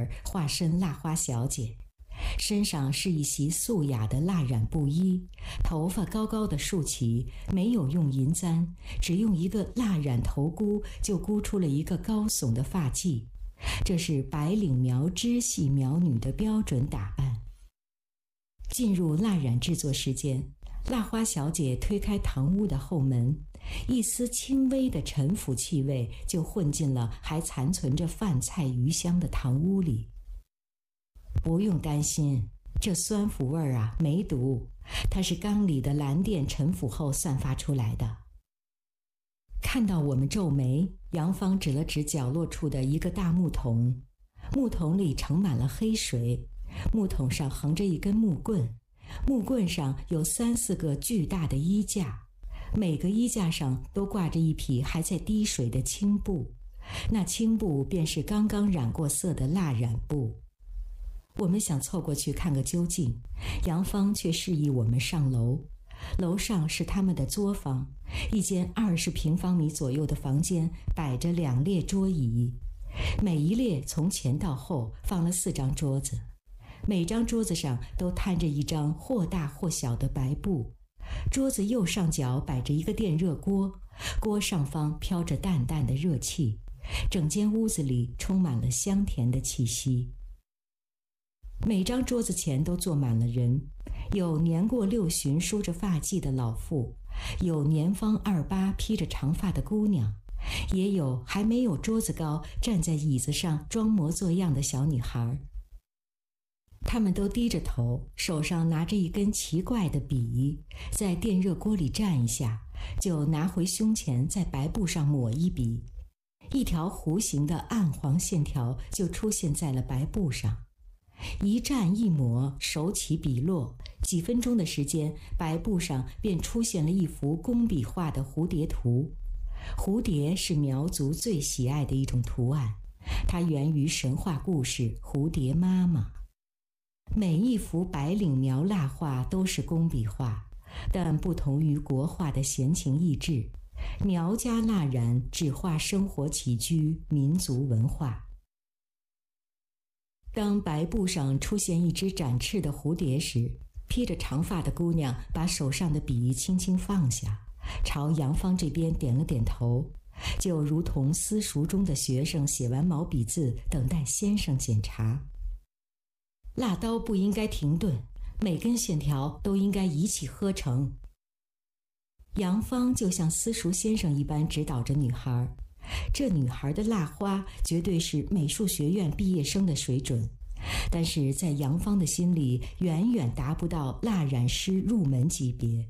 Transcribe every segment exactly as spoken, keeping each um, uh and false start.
化身蜡花小姐，身上是一袭素雅的蜡染布衣，头发高高的竖起，没有用银簪，只用一个蜡染头箍就箍出了一个高耸的发髻。这是白领苗枝系苗女的标准打扮。进入蜡染制作时间，蜡花小姐推开堂屋的后门，一丝轻微的陈腐气味就混进了还残存着饭菜余香的堂屋里。不用担心，这酸腐味儿啊没毒，它是缸里的蓝靛陈腐后散发出来的。看到我们皱眉，杨芳指了指角落处的一个大木桶，木桶里盛满了黑水，木桶上横着一根木棍，木棍上有三四个巨大的衣架，每个衣架上都挂着一匹还在滴水的青布，那青布便是刚刚染过色的蜡染布。我们想凑过去看个究竟，杨芳却示意我们上楼。楼上是他们的作坊，一间二十平方米左右的房间，摆着两列桌椅，每一列从前到后放了四张桌子，每张桌子上都摊着一张或大或小的白布，桌子右上角摆着一个电热锅，锅上方飘着淡淡的热气，整间屋子里充满了香甜的气息。每张桌子前都坐满了人，有年过六旬梳着发髻的老妇，有年方二八披着长发的姑娘，也有还没有桌子高站在椅子上装模作样的小女孩。他们都低着头，手上拿着一根奇怪的笔，在电热锅里蘸一下，就拿回胸前在白布上抹一笔，一条弧形的暗黄线条就出现在了白布上。一蘸一抹，手起笔落，几分钟的时间，白布上便出现了一幅工笔画的蝴蝶图。蝴蝶是苗族最喜爱的一种图案，它源于神话故事蝴蝶妈妈。每一幅白领苗蜡画都是工笔画，但不同于国画的闲情逸致，苗家蜡染只画生活起居、民族文化。当白布上出现一只展翅的蝴蝶时，披着长发的姑娘把手上的笔轻轻放下，朝杨芳这边点了点头，就如同私塾中的学生写完毛笔字等待先生检查。蜡刀不应该停顿，每根线条都应该一气呵成。杨芳就像私塾先生一般指导着女孩，这女孩的蜡花绝对是美术学院毕业生的水准，但是在杨芳的心里远远达不到蜡染师入门级别。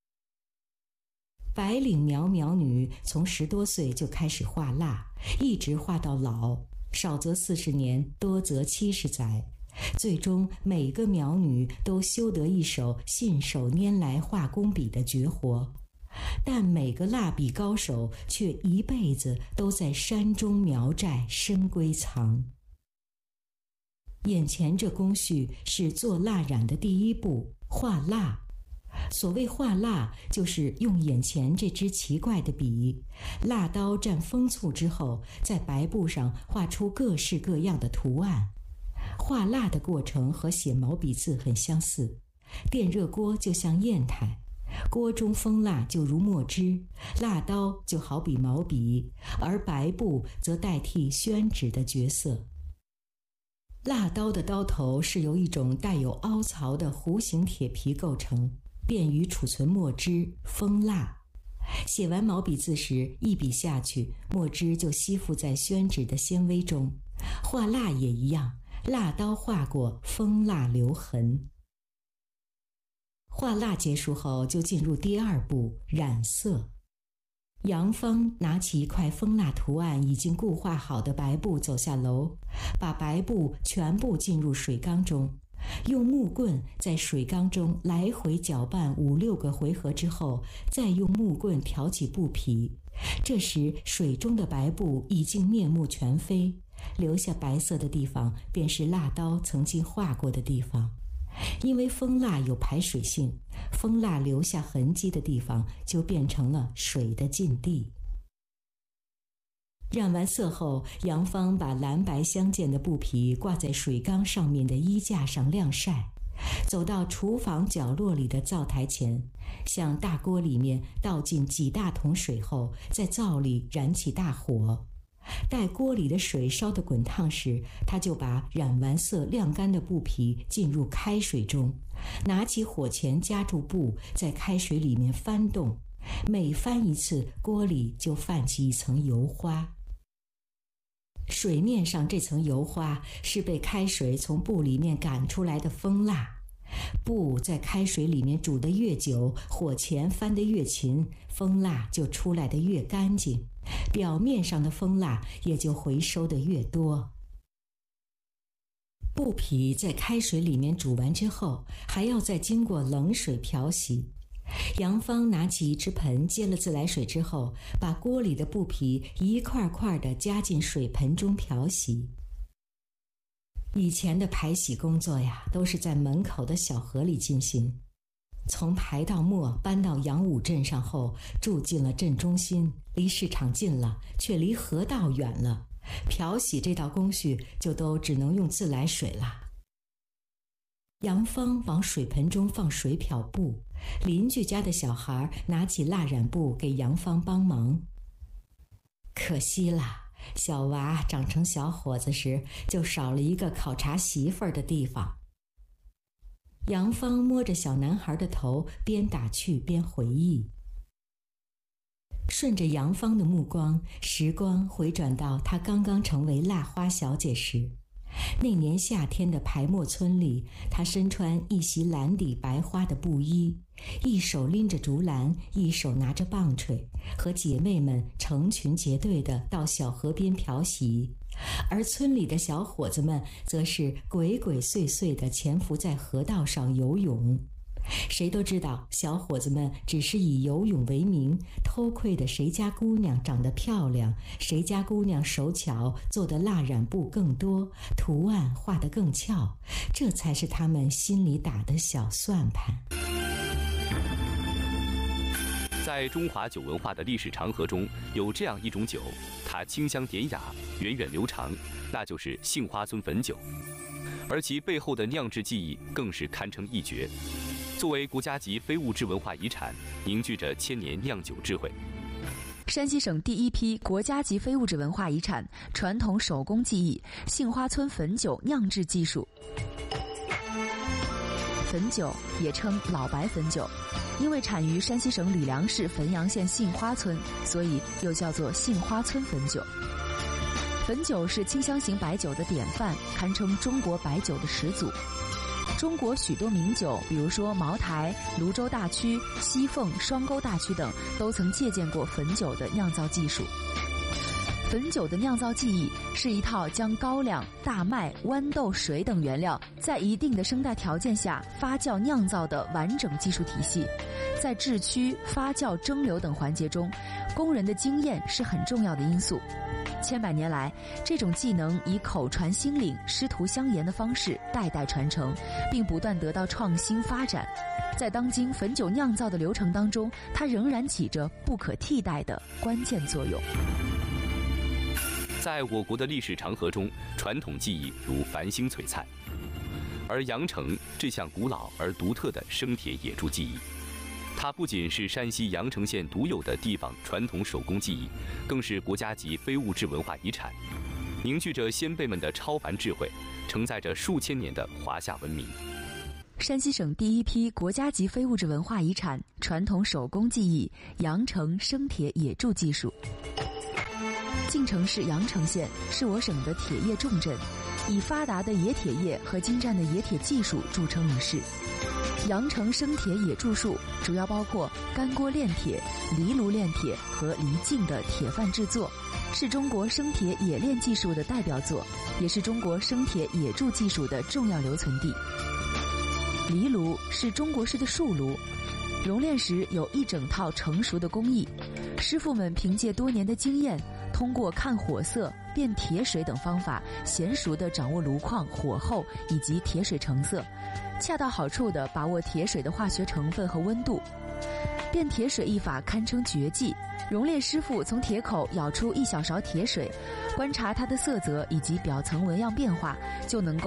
白领苗苗女从十多岁就开始画蜡，一直画到老，少则四十年，多则七十载，最终每个苗女都修得一手信手拈来画工笔的绝活。但每个蜡笔高手却一辈子都在山中苗寨深闺藏。眼前这工序是做蜡染的第一步，画蜡。所谓画蜡，就是用眼前这支奇怪的笔，蜡刀蘸风醋之后，在白布上画出各式各样的图案。画蜡的过程和写毛笔字很相似，电热锅就像砚台，锅中蜂蜡就如墨汁，蜡刀就好比毛笔，而白布则代替宣纸的角色。蜡刀的刀头是由一种带有凹槽的弧形铁皮构成，便于储存墨汁、封蜡。写完毛笔字时，一笔下去，墨汁就吸附在宣纸的纤维中。画蜡也一样，蜡刀画过，封蜡留痕。画蜡结束后，就进入第二步，染色。杨芳拿起一块蜂蜡图案已经固画好的白布走下楼，把白布全部浸入水缸中，用木棍在水缸中来回搅拌五六个回合之后，再用木棍挑起布皮。这时水中的白布已经面目全非，留下白色的地方便是蜡刀曾经画过的地方。因为蜂蜡有排水性，蜂蜡留下痕迹的地方就变成了水的禁地。 染完色后，杨芳把蓝白相间的布匹挂在水缸上面的衣架上晾晒，走到厨房角落里的灶台前，向大锅里面倒进几大桶水后，在灶里燃起大火。待锅里的水烧得滚烫时，他就把染完色晾干的布匹浸入开水中，拿起火钳夹住布，在开水里面翻动，每翻一次，锅里就泛起一层油花。水面上这层油花是被开水从布里面赶出来的蜂蜡。布在开水里面煮得越久，火钳翻得越勤，蜂蜡就出来得越干净，表面上的蜂蜡也就回收得越多。布匹在开水里面煮完之后，还要再经过冷水漂洗。杨芳拿起一只盆，接了自来水之后，把锅里的布匹一块块地加进水盆中漂洗。以前的排洗工作呀，都是在门口的小河里进行。从排道末搬到杨武镇上后，住进了镇中心，离市场近了，却离河道远了，漂洗这道工序就都只能用自来水了。杨芳往水盆中放水漂布，邻居家的小孩拿起蜡染布给杨芳帮忙。可惜了，小娃长成小伙子时，就少了一个考察媳妇儿的地方。杨芳摸着小男孩的头，边打趣边回忆。顺着杨芳的目光，时光回转到她刚刚成为蜡花小姐时。那年夏天的排末村里，她身穿一袭蓝底白花的布衣，一手拎着竹篮，一手拿着棒槌，和姐妹们成群结队地到小河边漂洗，而村里的小伙子们则是鬼鬼祟祟地潜伏在河道上游泳。谁都知道，小伙子们只是以游泳为名，偷窥的谁家姑娘长得漂亮，谁家姑娘手巧，做的蜡染布更多，图案画得更俏，这才是他们心里打的小算盘。 在中华酒文化的历史长河中，有这样一种酒，它清香典雅，源远流长，那就是杏花村汾酒，而其背后的酿制技艺更是堪称一绝。作为国家级非物质文化遗产，凝聚着千年酿酒智慧。 山西省第一批国家级非物质文化遗产传统手工技艺杏花村汾酒酿制技术。汾酒也称老白汾酒，因为产于山西省吕梁市汾阳县杏花村，所以又叫做杏花村汾酒。汾酒是清香型白酒的典范，堪称中国白酒的始祖。中国许多名酒，比如说茅台、泸州大曲、西凤、双沟大曲等，都曾借鉴过汾酒的酿造技术。汾酒的酿造技艺是一套将高粱、大麦、豌豆、水等原料在一定的生态条件下发酵酿造的完整技术体系。在制曲、发酵、蒸馏等环节中，工人的经验是很重要的因素。千百年来，这种技能以口传心领、师徒相沿的方式代代传承，并不断得到创新发展。在当今汾酒酿造的流程当中，它仍然起着不可替代的关键作用。 在我国的历史长河中，传统技艺如繁星璀璨，而阳城这项古老而独特的生铁野铸技艺，它不仅是山西阳城县独有的地方传统手工技艺，更是国家级非物质文化遗产，凝聚着先辈们的超凡智慧，承载着数千年的华夏文明。 山西省第一批国家级非物质文化遗产传统手工技艺阳城生铁野铸技术。晋城市阳城县是我省的铁业重镇，以发达的冶铁业和精湛的冶铁技术著称一市。阳城生铁野铸术主要包括干锅炼铁、离炉炼铁和离镜的铁饭制作，是中国生铁冶炼技术的代表作，也是中国生铁冶铸技术的重要留存地。离炉是中国式的树炉，熔炼时有一整套成熟的工艺，师傅们凭借多年的经验，通过看火色、辨铁水等方法，娴熟地掌握炉况、火候以及铁水成色，恰到好处地把握铁水的化学成分和温度。辨铁水一法堪称绝技， 熔炼师傅从铁口舀出一小勺铁水，观察它的色泽以及表层纹样变化，就能够